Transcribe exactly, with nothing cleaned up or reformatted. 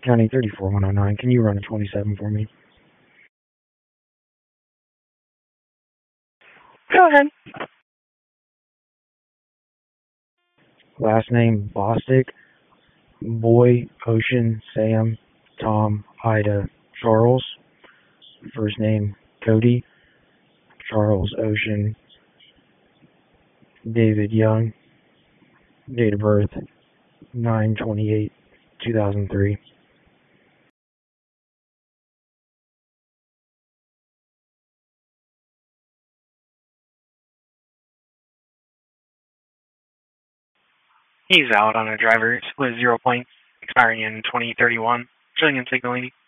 County thirty-four one oh nine. Can you run a twenty-seven for me? Go ahead. Last name Bostic. Boy, Ocean, Sam, Tom, Ida, Charles. First name Cody. Charles, Ocean, David Young. Date of birth nine twenty-eight two thousand three. He's out on a driver with zero points, expiring in twenty thirty-one. Showing and signaling.